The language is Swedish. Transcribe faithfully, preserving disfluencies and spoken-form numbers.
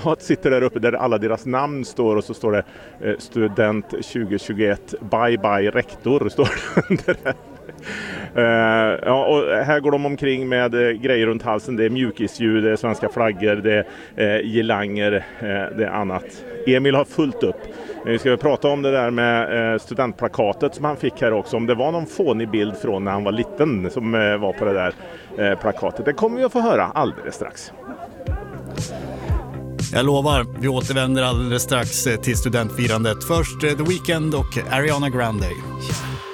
plakat sitter där uppe där alla deras namn står och så står det eh, student tjugo tjugoett, bye bye rektor står det under det. Uh, ja, och här går de omkring med uh, grejer runt halsen. Det är mjukisljud, det är svenska flaggor, det är uh, girlanger, uh, det är annat. Emil har fullt upp. Vi ska prata om det där med uh, studentplakatet som han fick här också. Om det var någon fånig bild från när han var liten som uh, var på det där uh, plakatet. Det kommer vi att få höra alldeles strax. Jag lovar, vi återvänder alldeles strax till studentfirandet. Först The Weeknd och Ariana Grande.